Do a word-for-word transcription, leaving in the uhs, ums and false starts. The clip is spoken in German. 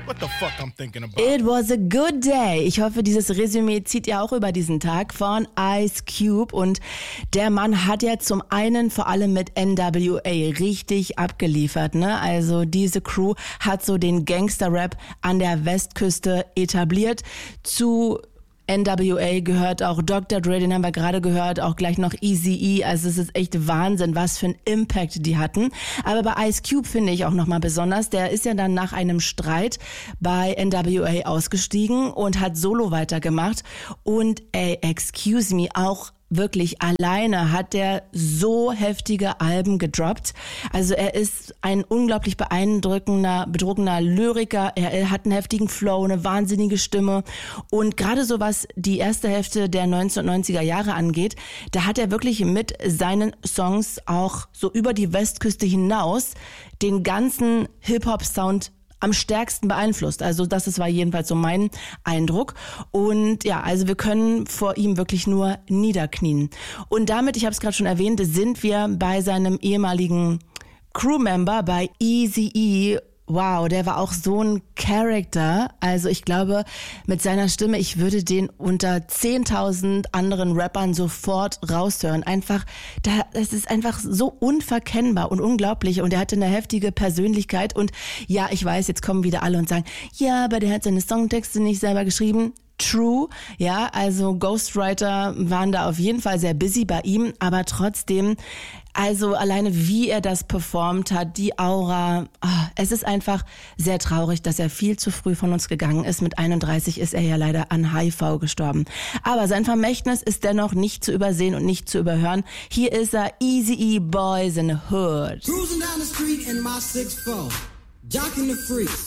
What the fuck I'm thinking about? It was a good day. Ich hoffe, dieses Resümee zieht ihr auch über diesen Tag von Ice Cube. Und der Mann hat ja zum einen vor allem mit N W A richtig abgeliefert, ne? Also diese Crew hat so den Gangster-Rap an der Westküste etabliert. Zu N W A gehört auch Doktor Dre, den haben wir gerade gehört, auch gleich noch Eazy-E. Also es ist echt Wahnsinn, was für einen Impact die hatten. Aber bei Ice Cube finde ich auch nochmal besonders, der ist ja dann nach einem Streit bei N W A ausgestiegen und hat solo weitergemacht. Und ey, excuse me, auch wirklich alleine hat der so heftige Alben gedroppt. Also er ist ein unglaublich beeindruckender, bedruckender Lyriker. Er hat einen heftigen Flow, eine wahnsinnige Stimme. Und gerade so was die erste Hälfte der neunzehnhundertneunziger Jahre angeht, da hat er wirklich mit seinen Songs auch so über die Westküste hinaus den ganzen Hip-Hop-Sound am stärksten beeinflusst. Also das ist, war jedenfalls so mein Eindruck. Und ja, also wir können vor ihm wirklich nur niederknien. Und damit, ich habe es gerade schon erwähnt, sind wir bei seinem ehemaligen Crewmember, bei Eazy-E. Wow, der war auch so ein Character. Also ich glaube, mit seiner Stimme, ich würde den unter zehntausend anderen Rappern sofort raushören. Einfach, das ist einfach so unverkennbar und unglaublich. Und er hatte eine heftige Persönlichkeit. Und ja, ich weiß, jetzt kommen wieder alle und sagen, ja, aber der hat seine Songtexte nicht selber geschrieben. True, ja, also Ghostwriter waren da auf jeden Fall sehr busy bei ihm, aber trotzdem, also alleine wie er das performt hat, die Aura, oh, es ist einfach sehr traurig, dass er viel zu früh von uns gegangen ist. Mit einunddreißig ist er ja leider an H I V gestorben. Aber sein Vermächtnis ist dennoch nicht zu übersehen und nicht zu überhören. Hier ist er, Eazy-E, Boys in the Hood. Cruising down the street in my six four, jocking the freaks.